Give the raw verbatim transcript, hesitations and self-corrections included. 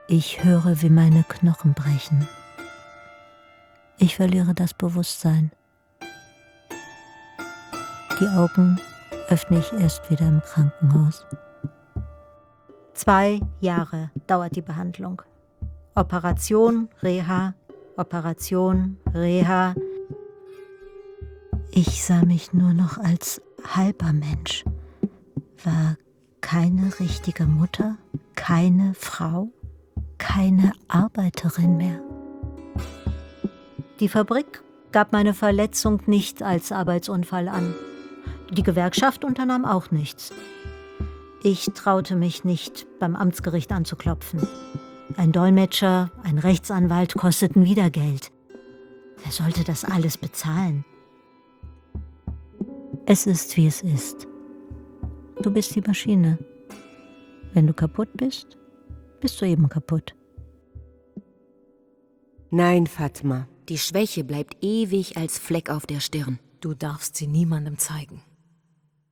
Ich höre, wie meine Knochen brechen. Ich verliere das Bewusstsein. Die Augen öffne ich erst wieder im Krankenhaus. Zwei Jahre dauert die Behandlung. Operation, Reha, Operation, Reha. Ich sah mich nur noch als halber Mensch, war keine richtige Mutter, keine Frau, keine Arbeiterin mehr. Die Fabrik gab meine Verletzung nicht als Arbeitsunfall an. Die Gewerkschaft unternahm auch nichts. Ich traute mich nicht, beim Amtsgericht anzuklopfen. Ein Dolmetscher, ein Rechtsanwalt kosteten wieder Geld. Wer sollte das alles bezahlen? Es ist, wie es ist. Du bist die Maschine. Wenn du kaputt bist, bist du eben kaputt. Nein, Fatma, die Schwäche bleibt ewig als Fleck auf der Stirn. Du darfst sie niemandem zeigen.